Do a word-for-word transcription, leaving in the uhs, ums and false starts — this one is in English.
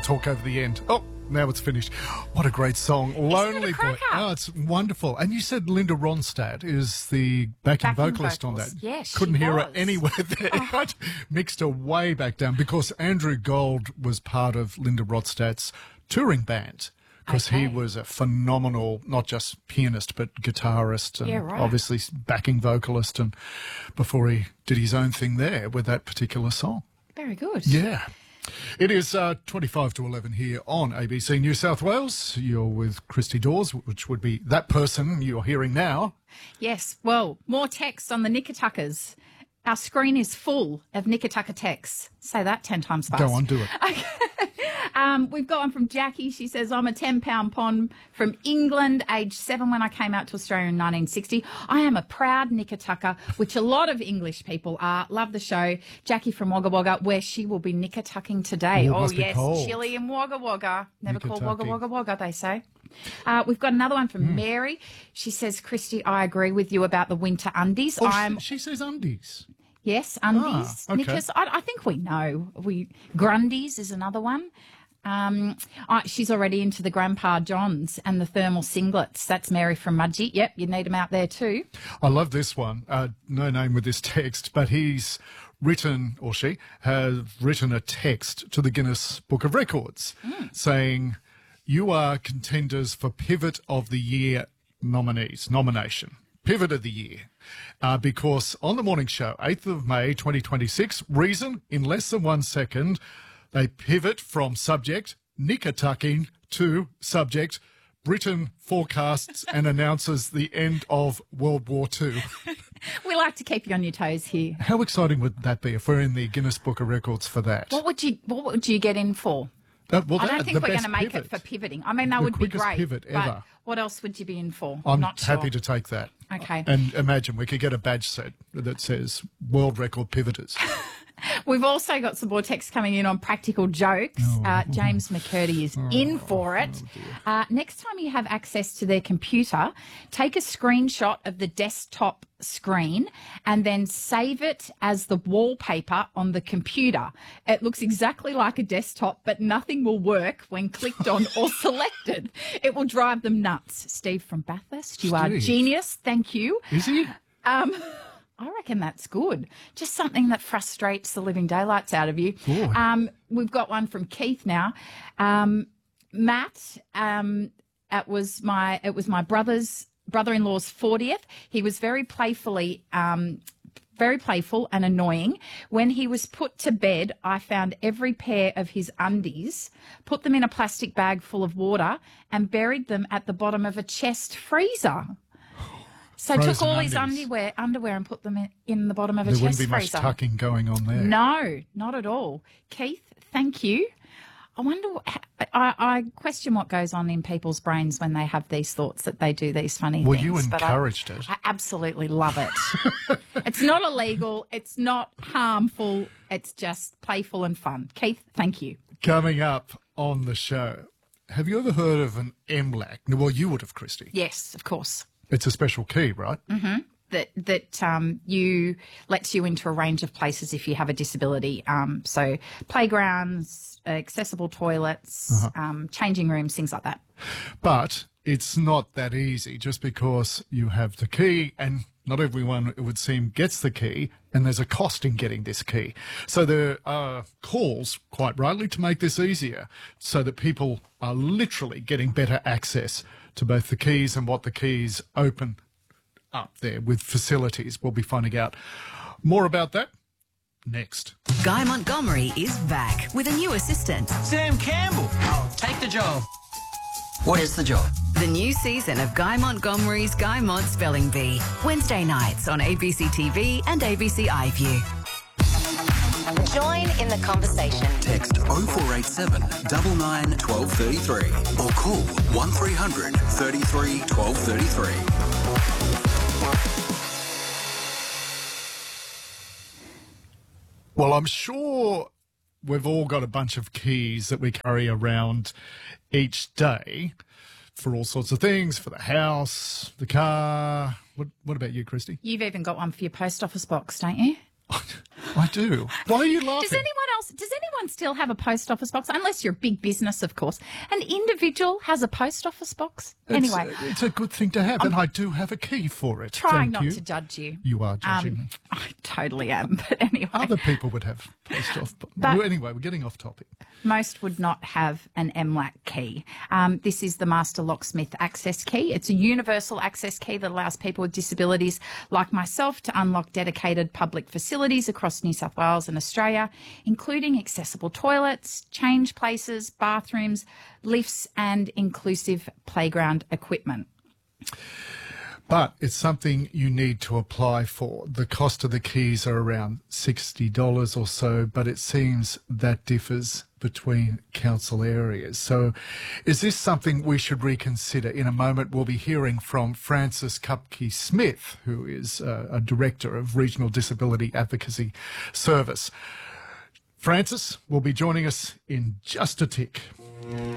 talk over the end. Oh, now it's finished. What a great song. Lonely Boy. Oh, it's wonderful. And you said Linda Ronstadt is the backing, Backing vocalist vocals. on that. Yes, Couldn't she hear was. her anywhere there. Oh. I mixed her way back down because Andrew Gold was part of Linda Ronstadt's touring band. Because Okay. he was a phenomenal, not just pianist, but guitarist and Yeah, right. obviously backing vocalist. And before he did his own thing there with that particular song. Very good. Yeah. It is uh, twenty-five to eleven here on A B C New South Wales. You're with Christy Dawes, which would be that person you're hearing now. Yes. Well, more text on the Knickertuckers. Our screen is full of Knickertucker texts. Say that ten times fast. Go on, do it. Okay. Um, we've got one from Jackie. She says, I'm a ten-pound pond from England, age seven when I came out to Australia in nineteen sixty. I am a proud Knickertucker, which a lot of English people are. Love the show. Jackie from Wagga Wagga, where she will be Knickertucking today. Ooh, it oh, must be yes, cold. chilly in Wagga Wagga. Never called Wagga Knickertucking. Wagga Wagga, they say. Uh, we've got another one from Hmm. Mary. She says, Christy, I agree with you about the winter undies. Oh, I'm she, she says undies. Yes, undies, Ah, okay. knickers. I, I think we know. We Grundies is another one. Um, uh, she's already into the Grandpa Johns and the thermal singlets. That's Mary from Mudgee. Yep, you need them out there too. I love this one. Uh, no name with this text, but he's written, or she, has written a text to the Guinness Book of Records saying, you are contenders for Pivot of the Year nominees, nomination. Pivot of the Year. Uh, because on the morning show, eighth of May, twenty twenty-six, reason, in less than one second, they pivot from subject, knickertucking, to subject, Britain forecasts and announces the end of World War Two. We like to keep you on your toes here. How exciting would that be if we're in the Guinness Book of Records for that? What would you What would you get in for? That- well, I that, don't think the we're going best to make pivot. it for pivoting. I mean, that The would be quickest great. pivot but ever. what else would you be in for? I'm Not happy sure. to take that. Okay. And imagine we could get a badge set that says World Record Pivoters. We've also got some more texts coming in on practical jokes. Oh. Uh, James McCurdy is in for it. Uh, next time you have access to their computer, take a screenshot of the desktop screen and then save it as the wallpaper on the computer. It looks exactly like a desktop, but nothing will work when clicked on or selected. It will drive them nuts. Steve from Bathurst, you are Steve. genius. Thank you. Is he? Um, I reckon that's good. Just something that frustrates the living daylights out of you. Good. Um, we've got one from Keith now. Um, Matt, um, it was my it was my brother's brother-in-law's fortieth. He was very playfully. Um, very playful and annoying. When he was put to bed, I found every pair of his undies, put them in a plastic bag full of water, and buried them at the bottom of a chest freezer. So Frozen took all his undies. underwear, underwear and put them in, in the bottom of a There wouldn't chest be much freezer. tucking going on there. No, not at all. Keith, thank you. I wonder, wh- I, I question what goes on in people's brains when they have these thoughts that they do these funny Well, things. you but I- encouraged it. I absolutely love it. It's not illegal. It's not harmful. It's just playful and fun. Keith, thank you. Coming up on the show, have you ever heard of an M LAC? Well, you would have, Christy. Yes, of course. It's a special key, right? Mm-hmm. That that um, you lets you into a range of places if you have a disability. Um, so playgrounds, accessible toilets, Uh-huh. um, changing rooms, things like that. But it's not that easy just because you have the key and not everyone, it would seem, gets the key and there's a cost in getting this key. So there are calls, quite rightly, to make this easier so that people are literally getting better access to both the keys and what the keys open up there with facilities. We'll be finding out more about that next. Guy Montgomery is back with a new assistant. Sam Campbell. Take the job. What is the job? The new season of Guy Montgomery's Guy Mont Spelling Bee. Wednesday nights on A B C T V and A B C iView. Join in the conversation. Text oh four eight seven, nine nine, one two three three or call one three hundred, thirty-three, twelve thirty-three. Well, I'm sure we've all got a bunch of keys that we carry around each day for all sorts of things, for the house, the car. What, what about you, Christy? You've even got one for your post office box, don't you? I do. Why are you laughing? Does anyone else? Does anyone still have a post office box? Unless you're a big business, of course. An individual has a post office box. It's, Anyway, it's a good thing to have, and I do have a key for it. trying Thank not you. to judge you. You are judging me. Um, I totally am. But anyway, Other people would have post office. But- Well, anyway, we're getting off topic. most would not have an M LAC key. Um, this is the Master Locksmith Access Key. It's a universal access key that allows people with disabilities like myself to unlock dedicated public facilities across New South Wales and Australia, including accessible toilets, change places, bathrooms, lifts and inclusive playground equipment. But it's something you need to apply for. The cost of the keys are around sixty dollars or so, but it seems that differs between council areas. So is this something we should reconsider? In a moment, we'll be hearing from Frances Kupke-Smith, who is uh, a Director of Regional Disability Advocacy Service. Frances will be joining us in just a tick.